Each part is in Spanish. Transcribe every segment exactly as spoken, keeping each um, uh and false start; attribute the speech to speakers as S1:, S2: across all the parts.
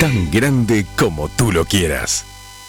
S1: tan grande como tú lo quieras.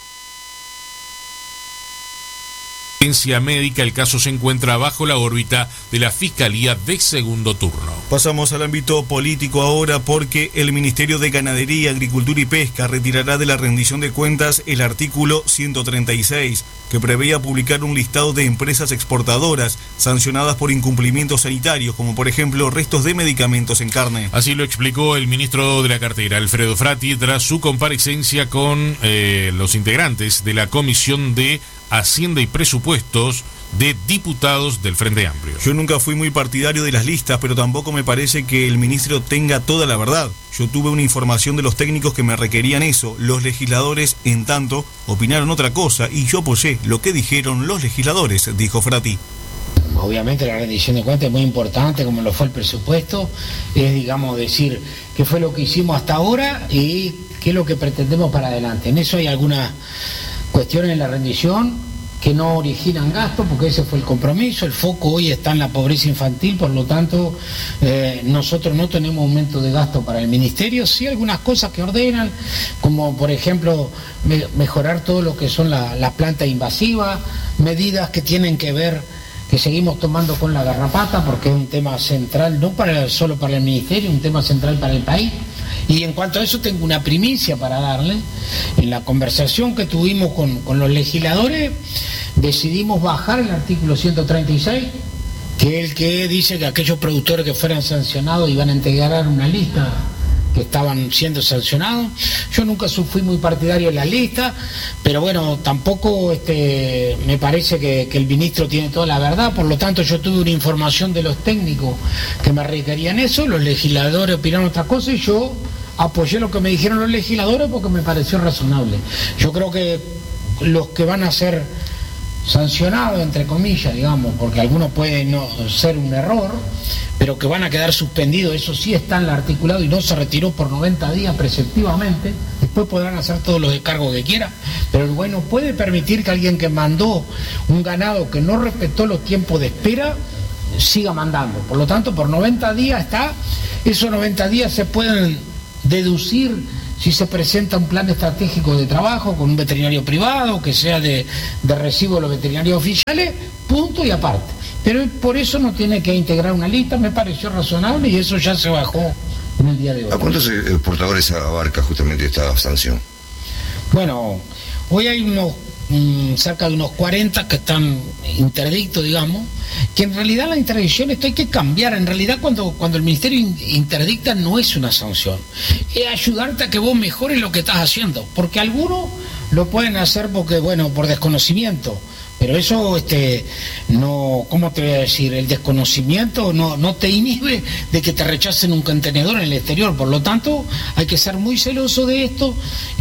S2: Médica, el caso se encuentra bajo la órbita de la Fiscalía de Segundo Turno.
S3: Pasamos al ámbito político ahora, porque el Ministerio de Ganadería, Agricultura y Pesca retirará de la rendición de cuentas el artículo ciento treinta y seis, que preveía publicar un listado de empresas exportadoras sancionadas por incumplimientos sanitarios, como por ejemplo restos de medicamentos en carne.
S2: Así lo explicó el ministro de la cartera, Alfredo Frati, tras su comparecencia con eh, los integrantes de la Comisión de Hacienda y Presupuestos de diputados del Frente Amplio.
S3: Yo nunca fui muy partidario de las listas, pero tampoco me parece que el ministro tenga toda la verdad. Yo tuve una información de los técnicos que me requerían eso. Los legisladores, en tanto, opinaron otra cosa y yo apoyé lo que dijeron los legisladores, dijo Frati.
S4: Obviamente la rendición de cuentas es muy importante, como lo fue el presupuesto, es, digamos, decir qué fue lo que hicimos hasta ahora y qué es lo que pretendemos para adelante. En eso hay algunas cuestiones en la rendición que no originan gasto, porque ese fue el compromiso. El foco hoy está en la pobreza infantil, por lo tanto eh, nosotros no tenemos aumento de gasto para el ministerio. Sí, algunas cosas que ordenan, como por ejemplo me, mejorar todo lo que son las la plantas invasivas, medidas que tienen que ver, que seguimos tomando con la garrapata, porque es un tema central, no para solo para el ministerio, un tema central para el país. Y en cuanto a eso tengo una primicia para darle. En la conversación que tuvimos con, con los legisladores, decidimos bajar el artículo ciento treinta y seis, que es el que dice que aquellos productores que fueran sancionados iban a integrar una lista que estaban siendo sancionados. Yo nunca fui muy partidario de la lista, pero bueno, tampoco este, me parece que, que el ministro tiene toda la verdad, por lo tanto yo tuve una información de los técnicos que me requerían eso, los legisladores opinaron otra cosa y yo apoyé lo que me dijeron los legisladores porque me pareció razonable. Yo creo que los que van a ser sancionados, entre comillas, digamos, porque algunos pueden no ser un error, pero que van a quedar suspendidos, eso sí está en el articulado y no se retiró por noventa días preceptivamente. Después podrán hacer todos los descargos que quieran, pero el bueno puede permitir que alguien que mandó un ganado que no respetó los tiempos de espera siga mandando. Por lo tanto, por noventa días está, esos noventa días se pueden deducir si se presenta un plan estratégico de trabajo con un veterinario privado, que sea de, de recibo de los veterinarios oficiales, punto y aparte. Pero por eso no tiene que integrar una lista, me pareció razonable y eso ya se bajó en el día de hoy.
S5: ¿A cuántos exportadores abarca justamente esta sanción?
S4: Bueno, hoy hay unos mmm, cerca de unos cuarenta que están interdictos, digamos, que en realidad la interdicción esto hay que cambiar. En realidad cuando, cuando el ministerio interdicta no es una sanción, es ayudarte a que vos mejores lo que estás haciendo, porque algunos lo pueden hacer porque, bueno, por desconocimiento. Pero eso, este, no, ¿cómo te voy a decir? El desconocimiento no, no te inhibe de que te rechacen un contenedor en el exterior. Por lo tanto, hay que ser muy celoso de esto.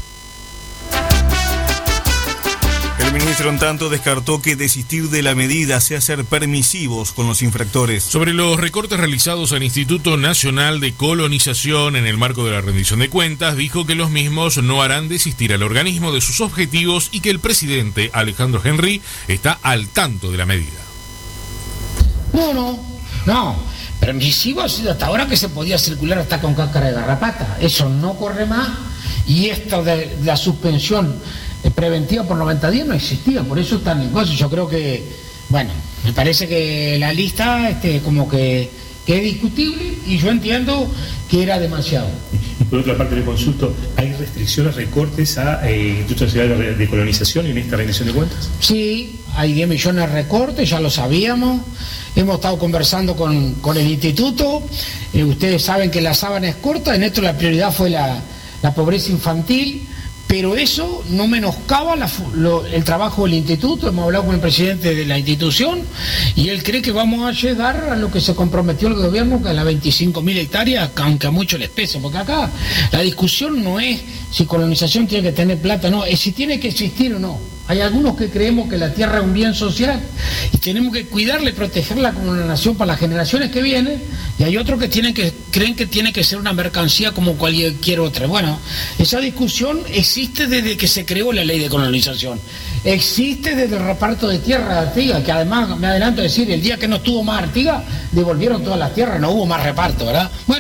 S3: El ministro, en tanto, descartó que desistir de la medida sea ser permisivos con los infractores.
S2: Sobre los recortes realizados al Instituto Nacional de Colonización en el marco de la rendición de cuentas, dijo que los mismos no harán desistir al organismo de sus objetivos y que el presidente Alejandro Henry está al tanto de la medida.
S4: No, no, no. Permisivo ha sido hasta ahora que se podía circular hasta con cáscara de garrapata. Eso no corre más y esto de, de la suspensión preventiva por noventa días no existía, por eso está en el negocio. Yo creo que, bueno, me parece que la lista este, como que, que es discutible y yo entiendo que era demasiado.
S6: Y por otra parte le consulto, ¿hay restricciones, recortes a eh, Instituto Nacional de, de Colonización en esta rendición de cuentas?
S4: Sí, hay diez millones de recortes, ya lo sabíamos, hemos estado conversando con, con el instituto, eh, ustedes saben que la sábana es corta, en esto la prioridad fue la, la pobreza infantil, pero eso no menoscaba la, lo, el trabajo del instituto. Hemos hablado con el presidente de la institución y él cree que vamos a llegar a lo que se comprometió el gobierno, que es las veinticinco mil hectáreas, aunque a muchos les pese, porque acá la discusión no es si colonización tiene que tener plata, no, es si tiene que existir o no. Hay algunos que creemos que la tierra es un bien social y tenemos que cuidarla y protegerla como una nación para las generaciones que vienen, y hay otros que tienen que creen que tiene que ser una mercancía como cualquier otra. Bueno, esa discusión existe desde que se creó la ley de colonización, existe desde el reparto de tierra de Artigas, que además, me adelanto a decir, el día que no estuvo más Artigas, devolvieron todas las tierras, no hubo más reparto, ¿verdad? Bueno,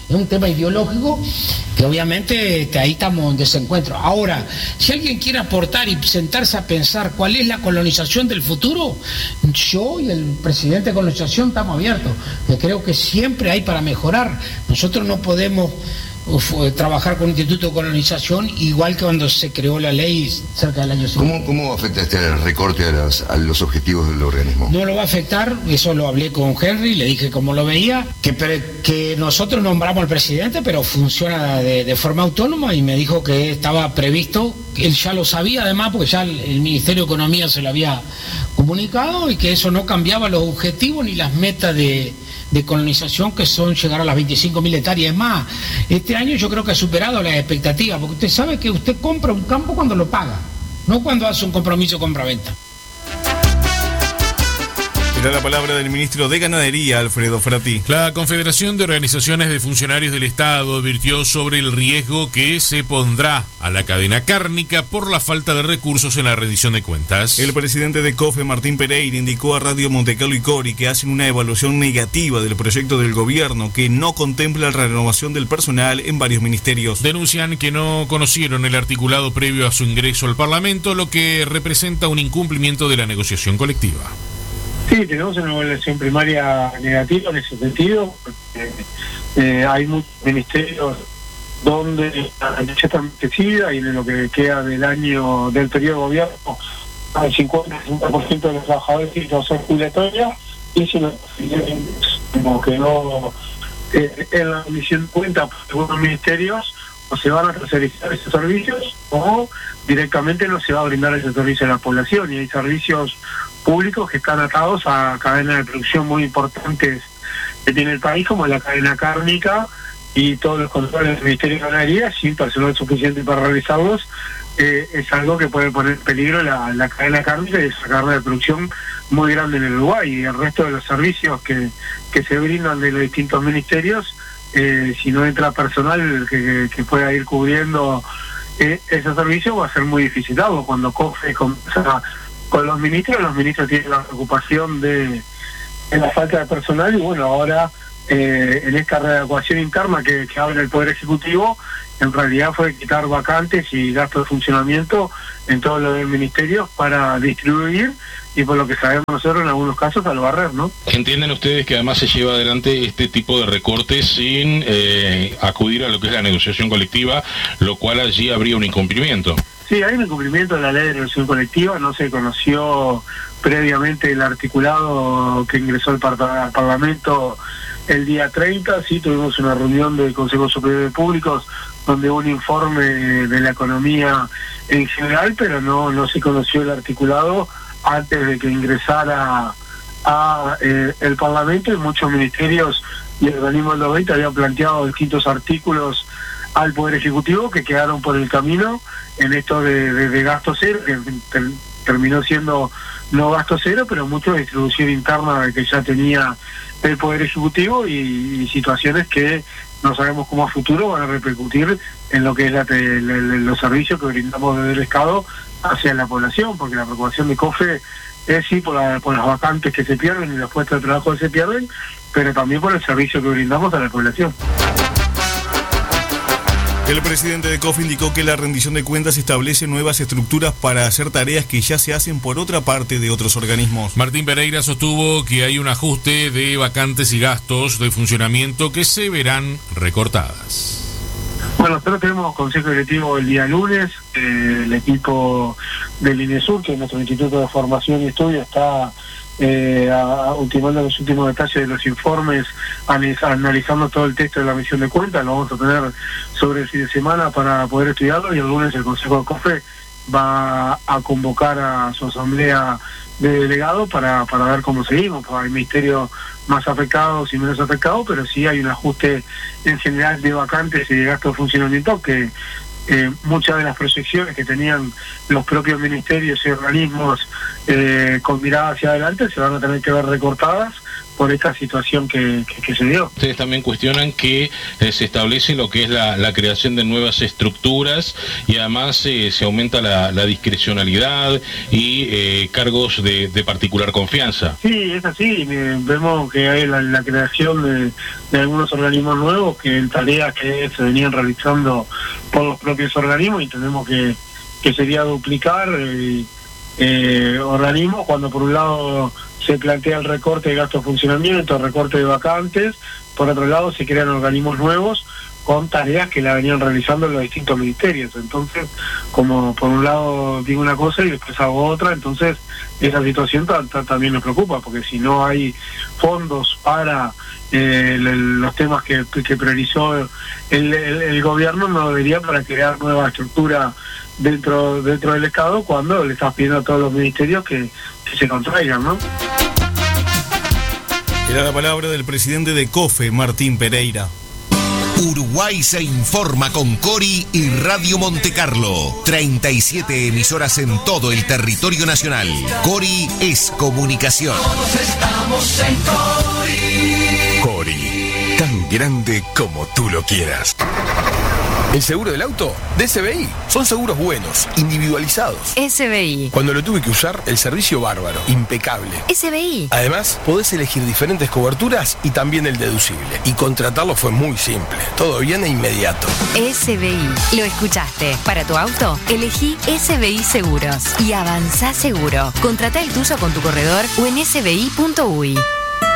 S4: es un tema ideológico que obviamente este, ahí estamos en desencuentro. Ahora, si alguien quiere aportar y sentarse a pensar cuál es la colonización del futuro, yo y el presidente de colonización estamos abiertos, que creo que siempre hay para mejorar. Nosotros no podemos Uf, trabajar con un instituto de colonización igual que cuando se creó la ley cerca del año cincuenta.
S5: ¿Cómo, cómo afecta este recorte a, las, a los objetivos del organismo?
S4: No lo va a afectar, eso lo hablé con Henry, le dije cómo lo veía, que, que nosotros nombramos al presidente, pero funciona de, de forma autónoma, y me dijo que estaba previsto, él ya lo sabía además, porque ya el, el Ministerio de Economía se lo había comunicado, y que eso no cambiaba los objetivos ni las metas de... de colonización, que son llegar a las veinticinco mil hectáreas. Es más, este año yo creo que ha superado las expectativas, porque usted sabe que usted compra un campo cuando lo paga, no cuando hace un compromiso compra-venta.
S3: Era la palabra del ministro de Ganadería, Alfredo Frattini.
S2: La Confederación de Organizaciones de Funcionarios del Estado advirtió sobre el riesgo que se pondrá a la cadena cárnica por la falta de recursos en la rendición de cuentas.
S3: El presidente de COFE, Martín Pereira, indicó a Radio Montecarlo y Cori que hacen una evaluación negativa del proyecto del gobierno, que no contempla la renovación del personal en varios ministerios.
S2: Denuncian que no conocieron el articulado previo a su ingreso al Parlamento, lo que representa un incumplimiento de la negociación colectiva.
S7: Sí, tenemos una evaluación primaria negativa en ese sentido, porque eh, hay muchos ministerios donde la derecha está envejecida, y en lo que queda del año, del periodo de gobierno, hay cincuenta a sesenta por ciento de los trabajadores que no son jubilatorias, y si no, como que no, eh, en la comisión de cuentas de algunos ministerios, o se van a tercerizar esos servicios, o directamente no se va a brindar ese servicio a la población, y hay servicios públicos que están atados a cadenas de producción muy importantes que tiene el país, como la cadena cárnica, y todos los controles del Ministerio de Ganadería, sin personal suficiente para realizarlos, eh, es algo que puede poner en peligro la, la cadena cárnica y esa cadena de producción muy grande en el Uruguay. Y el resto de los servicios que, que se brindan de los distintos ministerios, eh, si no entra personal que, que pueda ir cubriendo eh, esos servicios, va a ser muy difícil. Cuando COFE comienza con los ministros, los ministros tienen la preocupación de, de la falta de personal, y bueno, ahora eh, en esta readecuación interna que, que abre el Poder Ejecutivo, en realidad fue quitar vacantes y gastos de funcionamiento en todos los ministerios para distribuir, y por lo que sabemos nosotros en algunos casos al barrer, ¿no?
S8: ¿Entienden ustedes que además se lleva adelante este tipo de recortes sin eh, acudir a lo que es la negociación colectiva, lo cual allí habría un incumplimiento?
S7: Sí, hay un incumplimiento de la ley de negociación colectiva, no se conoció previamente el articulado que ingresó al, par al Parlamento el día treinta, sí tuvimos una reunión del Consejo Superior de Públicos donde hubo un informe de la economía en general, pero no, no se conoció el articulado antes de que ingresara a eh, el Parlamento, y muchos ministerios y organismos del veinte habían planteado distintos artículos al Poder Ejecutivo que quedaron por el camino en esto de, de, de gasto cero, que ter, terminó siendo no gasto cero, pero mucho de distribución interna que ya tenía el Poder Ejecutivo, y, y situaciones que no sabemos cómo a futuro van a repercutir en lo que es la, la, la, los servicios que brindamos desde el Estado hacia la población, porque la preocupación de COFE es sí por, la, por las vacantes que se pierden y los puestos de trabajo que se pierden, pero también por el servicio que brindamos a la población.
S3: El presidente de COFE indicó que la rendición de cuentas establece nuevas estructuras para hacer tareas que ya se hacen por otra parte de otros organismos.
S2: Martín Pereira sostuvo que hay un ajuste de vacantes y gastos de funcionamiento que se verán recortadas.
S7: Bueno, nosotros tenemos consejo directivo el día lunes, eh, el equipo del INESUR, que es nuestro Instituto de Formación y Estudio, está eh, a, ultimando los últimos detalles de los informes, analizando todo el texto de la misión de cuentas. Lo vamos a tener sobre el fin de semana para poder estudiarlo, y el lunes el Consejo de COFE va a convocar a su asamblea de delegados para, para ver cómo seguimos. Hay ministerios más afectados y menos afectados, pero sí hay un ajuste en general de vacantes y de gastos de funcionamiento que eh, muchas de las proyecciones que tenían los propios ministerios y organismos eh, con mirada hacia adelante se van a tener que ver recortadas por esta situación que, que, que se dio.
S8: Ustedes también cuestionan que eh, se establece lo que es la, la creación de nuevas estructuras y además eh, se aumenta la, la discrecionalidad y eh, cargos de, de particular confianza.
S7: Sí, es así. Eh, vemos que hay la, la creación de, de algunos organismos nuevos que en tareas que se venían realizando por los propios organismos, y entendemos que, que sería duplicar eh, eh, organismos cuando por un lado se plantea el recorte de gasto de funcionamiento, recorte de vacantes, por otro lado se crean organismos nuevos con tareas que la venían realizando en los distintos ministerios. Entonces, como por un lado digo una cosa y después hago otra, entonces esa situación también nos preocupa, porque si no hay fondos para eh, el, los temas que, que priorizó el, el, el gobierno, no debería para crear nueva estructura dentro dentro del Estado, cuando le estás pidiendo a todos los ministerios que, que se contraigan, ¿no?
S3: Era la palabra del presidente de COFE, Martín Pereira.
S9: Uruguay se informa con Cori y Radio Montecarlo. treinta y siete emisoras en todo el territorio nacional. Cori es comunicación.
S10: Todos estamos en Cori.
S1: Cori, tan grande como tú lo quieras.
S11: El seguro del auto de S B I. Son seguros buenos, individualizados.
S12: S B I.
S11: Cuando lo tuve que usar, el servicio bárbaro, impecable.
S12: S B I.
S11: Además, podés elegir diferentes coberturas y también el deducible. Y contratarlo fue muy simple. Todo bien e inmediato.
S12: S B I. Lo escuchaste. Para tu auto, elegí S B I Seguros. Y avanzá seguro. Contratá el tuyo con tu corredor o en s b i punto u i.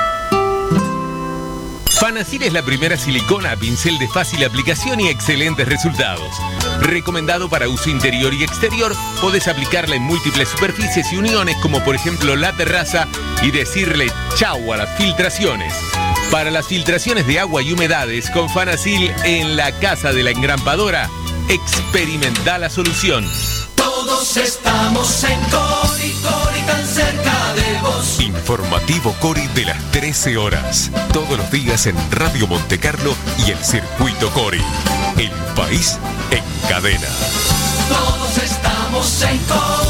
S13: Fanacil es la primera silicona a pincel de fácil aplicación y excelentes resultados. Recomendado para uso interior y exterior, podés aplicarla en múltiples superficies y uniones, como por ejemplo la terraza, y decirle chau a las filtraciones. Para las filtraciones de agua y humedades, con Fanacil en la casa de la engrampadora, experimenta la solución.
S10: Todos estamos en Cori, Cori, tan cerca de vos.
S1: Informativo Cori de las trece horas. Todos los días en Radio Montecarlo y el Circuito Cori. El país en cadena.
S10: Todos estamos en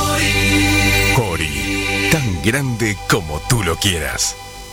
S10: Cori.
S1: Cori, tan grande como tú lo quieras.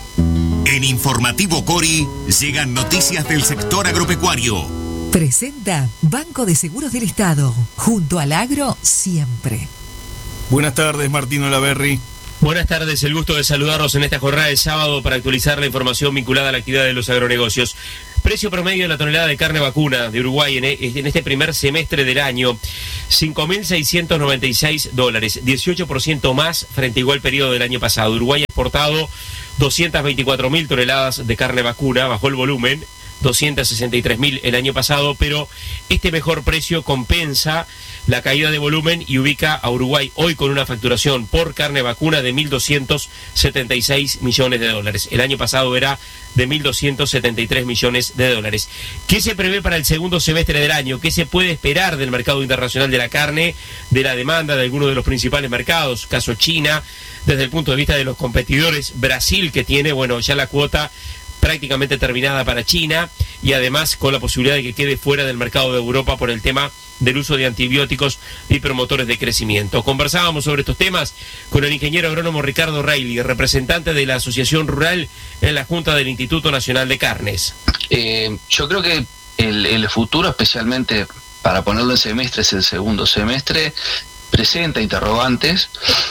S9: En Informativo Cori llegan noticias del sector agropecuario.
S14: Presenta Banco de Seguros del Estado, junto al agro siempre.
S3: Buenas tardes, Martín Olaverri.
S15: Buenas tardes, el gusto de saludarlos en esta jornada de sábado para actualizar la información vinculada a la actividad de los agronegocios. Precio promedio de la tonelada de carne vacuna de Uruguay en este primer semestre del año, cinco mil seiscientos noventa y seis dólares, dieciocho por ciento más frente a igual periodo del año pasado. Uruguay ha exportado doscientas veinticuatro mil toneladas de carne vacuna, bajó el volumen, doscientas sesenta y tres mil el año pasado, pero este mejor precio compensa la caída de volumen y ubica a Uruguay hoy con una facturación por carne vacuna de mil doscientos setenta y seis millones de dólares. El año pasado era de mil doscientos setenta y tres millones de dólares. ¿Qué se prevé para el segundo semestre del año? ¿Qué se puede esperar del mercado internacional de la carne, de la demanda de algunos de los principales mercados? Caso China, desde el punto de vista de los competidores, Brasil, que tiene, bueno, ya la cuota prácticamente terminada para China, y además con la posibilidad de que quede fuera del mercado de Europa por el tema del uso de antibióticos y promotores de crecimiento. Conversábamos sobre estos temas con el ingeniero agrónomo Ricardo Reilly, representante de la Asociación Rural en la Junta del Instituto Nacional de Carnes.
S16: Eh, yo creo que el, el futuro, especialmente para ponerlo en semestres, el segundo semestre, presenta interrogantes.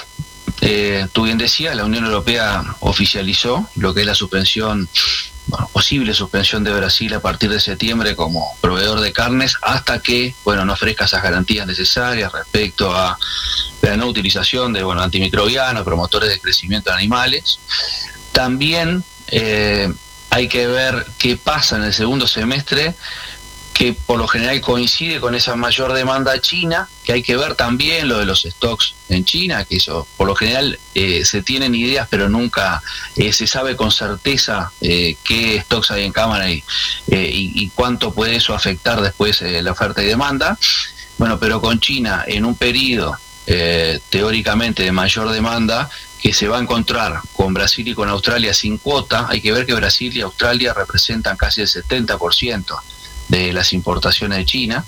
S16: Eh, tú bien decías, la Unión Europea oficializó lo que es la suspensión, bueno, posible suspensión de Brasil a partir de septiembre como proveedor de carnes, hasta que, bueno, no ofrezca esas garantías necesarias respecto a la no utilización de, bueno, antimicrobianos, promotores de crecimiento de animales. También eh, hay que ver qué pasa en el segundo semestre, que por lo general coincide con esa mayor demanda china, que hay que ver también lo de los stocks en China, que eso por lo general eh, se tienen ideas, pero nunca eh, se sabe con certeza eh, qué stocks hay en cámara y, eh, y, y cuánto puede eso afectar después eh, la oferta y demanda. Bueno, pero con China en un periodo eh, teóricamente de mayor demanda, que se va a encontrar con Brasil y con Australia sin cuota, hay que ver que Brasil y Australia representan casi el setenta por ciento de las importaciones de China.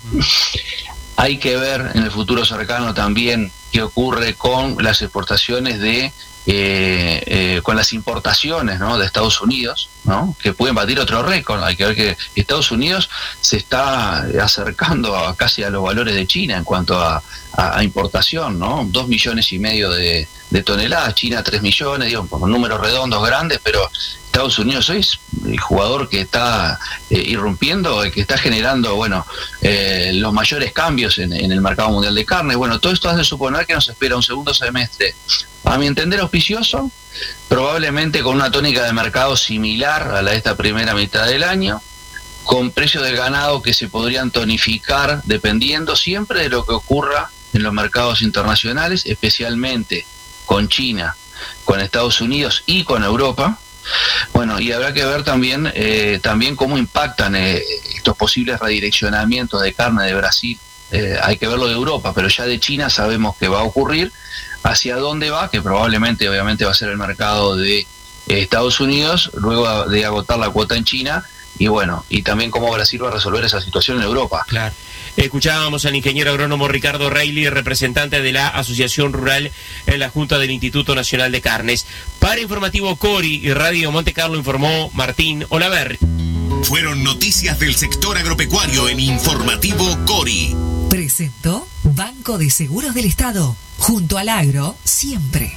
S16: Hay que ver en el futuro cercano también qué ocurre con las exportaciones de eh, eh, con las importaciones, ¿no?, de Estados Unidos, ¿no?, que pueden batir otro récord. Hay que ver que Estados Unidos se está acercando a casi a los valores de China en cuanto a, a, a importación, ¿no? Dos millones y medio de, de toneladas, China tres millones, digo, con números redondos grandes, pero Estados Unidos es el jugador que está eh, irrumpiendo, el que está generando, bueno, eh, los mayores cambios en, en el mercado mundial de carne. Bueno, todo esto hace suponer que nos espera un segundo semestre, a mi entender, auspicioso, probablemente con una tónica de mercado similar a la de esta primera mitad del año, con precios del ganado que se podrían tonificar dependiendo siempre de lo que ocurra en los mercados internacionales, especialmente con China, con Estados Unidos y con Europa. Bueno, y habrá que ver también eh, también cómo impactan eh, estos posibles redireccionamientos de carne de Brasil. Eh, hay que verlo de Europa, pero ya de China sabemos que va a ocurrir. Hacia dónde va, que probablemente obviamente va a ser el mercado de eh, Estados Unidos, luego de agotar la cuota en China, y bueno, y también cómo Brasil va a resolver esa situación en Europa.
S15: Claro. Escuchábamos al ingeniero agrónomo Ricardo Reilly, representante de la Asociación Rural en la Junta del Instituto Nacional de Carnes. Para Informativo Cori y Radio Monte Carlo informó Martín Olaverri.
S9: Fueron noticias del sector agropecuario en Informativo Cori.
S14: Presentó Banco de Seguros del Estado. Junto al agro, siempre.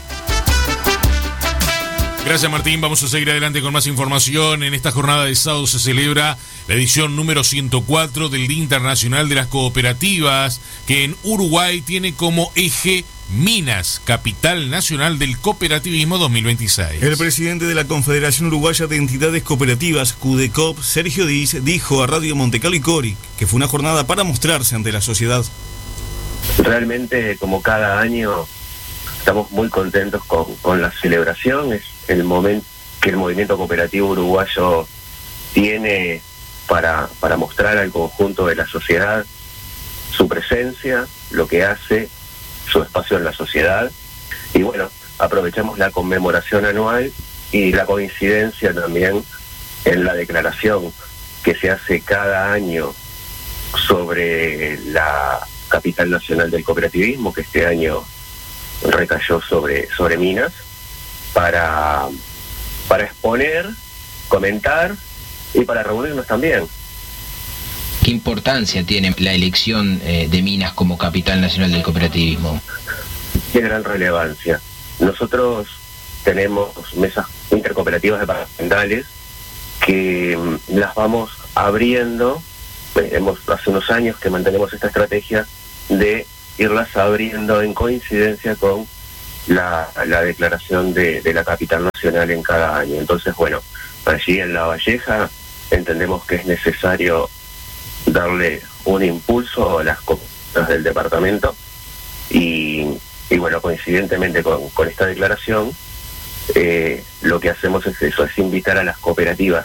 S2: Gracias, Martín. Vamos a seguir adelante con más información. En esta jornada de sábado se celebra la edición número ciento cuatro del Día Internacional de las Cooperativas, que en Uruguay tiene como eje Minas, capital nacional del cooperativismo dos mil veintiséis.
S3: El presidente de la Confederación Uruguaya de Entidades Cooperativas, CUDECOP, Sergio Díaz, dijo a Radio Monte Carlo y Cori que fue una jornada para mostrarse ante la sociedad.
S17: Realmente, como cada año, estamos muy contentos con, con la celebración. Es el momento que el movimiento cooperativo uruguayo tiene para, para mostrar al conjunto de la sociedad su presencia, lo que hace, su espacio en la sociedad. Y bueno, aprovechamos la conmemoración anual y la coincidencia también en la declaración que se hace cada año sobre la capital nacional del cooperativismo, que este año recayó sobre, sobre Minas, para, para exponer, comentar y para reunirnos también.
S18: ¿Qué importancia tiene la elección eh, de Minas como capital nacional del cooperativismo?
S17: Tiene gran relevancia. Nosotros tenemos mesas intercooperativas departamentales que mm, las vamos abriendo. Hemos, hace unos años que mantenemos esta estrategia de irlas abriendo en coincidencia con la, la declaración de, de la capital nacional en cada año. Entonces, bueno, allí en La Valleja entendemos que es necesario darle un impulso a las cooperativas del departamento y, y bueno, coincidentemente con, con esta declaración, eh, lo que hacemos es eso, es invitar a las cooperativas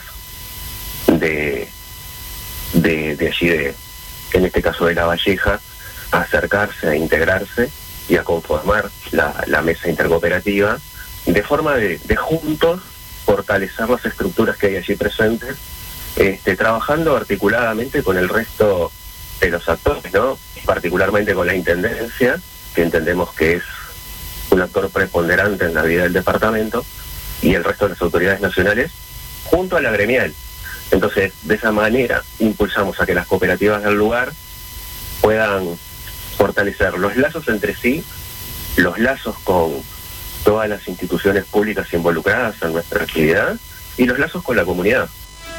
S17: de, de, de allí, de, en este caso de La Valleja, a acercarse, a integrarse y a conformar la, la mesa intercooperativa de forma de, de juntos fortalecer las estructuras que hay allí presentes, este, trabajando articuladamente con el resto de los actores, ¿no? Particularmente con la Intendencia, que entendemos que es un actor preponderante en la vida del departamento, y el resto de las autoridades nacionales, junto a la gremial. Entonces, de esa manera, impulsamos a que las cooperativas del lugar puedan fortalecer los lazos entre sí, los lazos con todas las instituciones públicas involucradas en nuestra actividad y los lazos con la comunidad.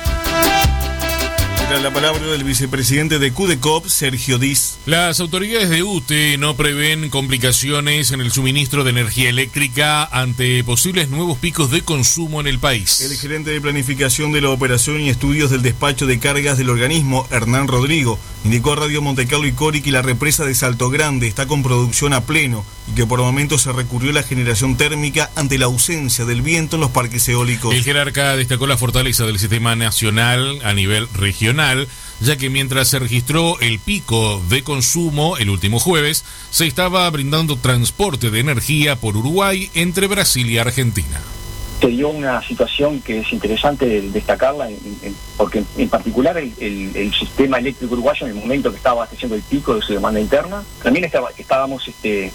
S3: Era la palabra del vicepresidente de CUDECOP, Sergio Díaz.
S2: Las autoridades de U T E no prevén complicaciones en el suministro de energía eléctrica ante posibles nuevos picos de consumo en el país.
S3: El gerente de planificación de la operación y estudios del despacho de cargas del organismo, Hernán Rodrigo, indicó a Radio Monte Carlo y Cori que la represa de Salto Grande está con producción a pleno y que por momentos se recurrió a la generación térmica ante la ausencia del viento en los parques eólicos.
S2: El jerarca destacó la fortaleza del sistema nacional a nivel regional, ya que mientras se registró el pico de consumo el último jueves, se estaba brindando transporte de energía por Uruguay entre Brasil y Argentina.
S19: Se dio una situación que es interesante destacarla, en, en, porque en particular el, el, el sistema eléctrico uruguayo, en el momento que estaba abasteciendo el pico de su demanda interna, también estaba, estábamos este,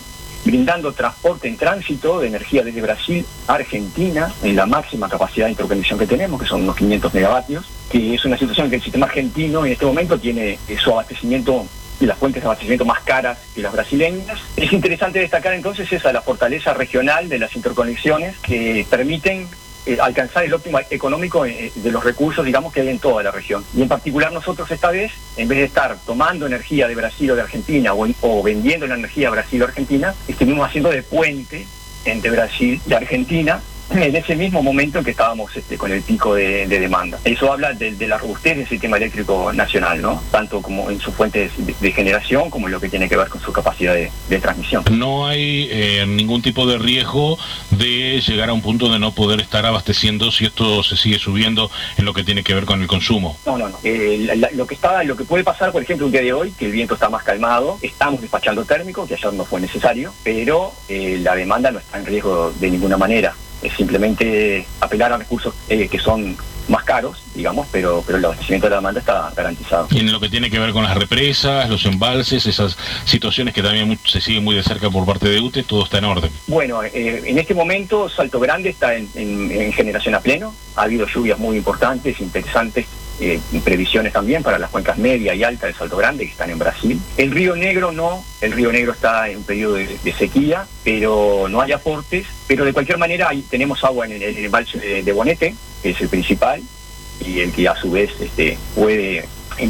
S19: brindando transporte en tránsito de energía desde Brasil a Argentina, en la máxima capacidad de interconexión que tenemos, que son unos quinientos megavatios, que es una situación que el sistema argentino en este momento tiene su abastecimiento y las fuentes de abastecimiento más caras que las brasileñas. Es interesante destacar entonces esa, la fortaleza regional de las interconexiones que permiten eh, alcanzar el óptimo económico eh, de los recursos, digamos, que hay en toda la región. Y en particular nosotros esta vez, en vez de estar tomando energía de Brasil o de Argentina o, o vendiendo la energía a Brasil o Argentina, estuvimos haciendo de puente entre Brasil y Argentina en ese mismo momento en que estábamos este, con el pico de, de demanda. Eso habla de, de la robustez del sistema eléctrico nacional, ¿no? Tanto como en sus fuentes de, de generación como en lo que tiene que ver con su capacidad de, de transmisión.
S8: No hay eh, ningún tipo de riesgo de llegar a un punto de no poder estar abasteciendo si esto se sigue subiendo en lo que tiene que ver con el consumo.
S19: No, no, no. Eh, la, la, lo que está, lo que puede pasar, por ejemplo, un día de hoy, que el viento está más calmado, estamos despachando térmico, que ayer no fue necesario, pero eh, la demanda no está en riesgo de ninguna manera. Es simplemente apelar a recursos eh, que son más caros, digamos, pero pero el abastecimiento de la demanda está garantizado.
S8: Y en lo que tiene que ver con las represas, los embalses, esas situaciones que también se siguen muy de cerca por parte de U T E, todo está en orden.
S19: Bueno, eh, en este momento Salto Grande está en, en, en generación a pleno. Ha habido lluvias muy importantes, interesantes, eh, previsiones también para las cuencas media y alta de Salto Grande, que están en Brasil. El Río Negro no, el Río Negro está en un periodo de, de sequía, pero no hay aportes. Pero de cualquier manera ahí tenemos agua en el, en el embalse de, de Bonete, que es el principal, y el que a su vez este, puede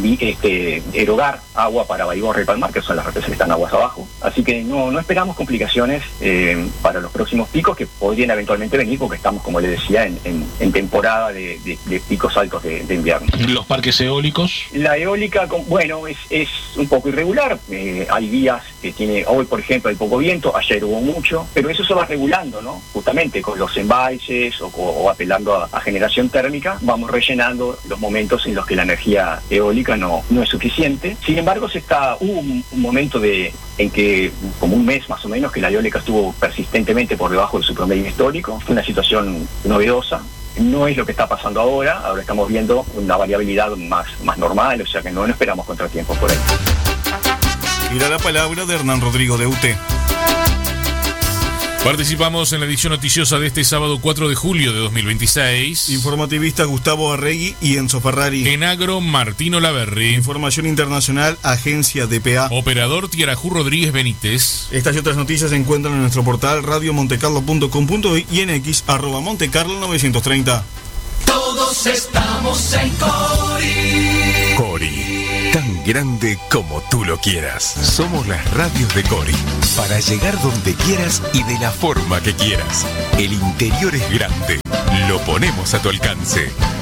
S19: este, erogar agua para Baigorra y Palmar, que son las represas que están aguas abajo. Así que no, no esperamos complicaciones eh, para los próximos picos que podrían eventualmente venir, porque estamos, como les decía, en, en, en temporada de, de, de picos altos de, de invierno.
S8: ¿Los parques eólicos?
S19: La eólica, bueno, es, es un poco irregular. Eh, hay días que tiene, hoy por ejemplo hay poco viento, ayer hubo mucho, pero eso se va regulando, ¿no? Justamente con los embalses o, o apelando a, a generación térmica, vamos rellenando los momentos en los que la energía eólica no, no es suficiente. Sin embargo, se está, hubo un, un momento de en que, como un mes más o menos, que la eólica estuvo persistentemente por debajo de su promedio histórico. Fue una situación novedosa. No es lo que está pasando ahora. Ahora estamos viendo una variabilidad más, más normal, o sea que no, no esperamos contratiempos por ahí.
S3: Irá la palabra de Hernán Rodrigo de U T E.
S2: Participamos en la edición noticiosa de este sábado cuatro de julio de dos mil veintiséis.
S3: Informativista Gustavo Arregui y Enzo Ferrari.
S2: En agro, Martino Laverri.
S3: Información internacional, Agencia D P A.
S2: Operador, Tiarajú Rodríguez Benítez.
S3: Estas y otras noticias se encuentran en nuestro portal radio montecarlo punto com punto y en X, arroba montecarlo novecientos treinta.
S10: Todos estamos en Cori.
S1: Cori, tan grande como tú lo quieras. Somos las radios de Cori, para llegar donde quieras y de la forma que quieras. El interior es grande, lo ponemos a tu alcance.